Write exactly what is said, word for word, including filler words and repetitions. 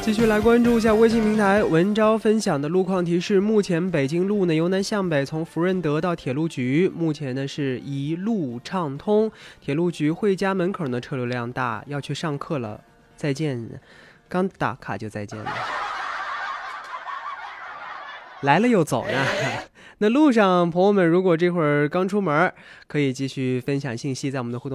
继续来关注一下微信平台文昭分享的路况提示。目前北京路呢由南向北，从福润德到铁路局，目前呢是一路畅通。铁路局汇家门口呢车流量大，要去上课了，再见。刚打卡就再见了，来了又走呢。那路上朋友们如果这会儿刚出门，可以继续分享信息在我们的互动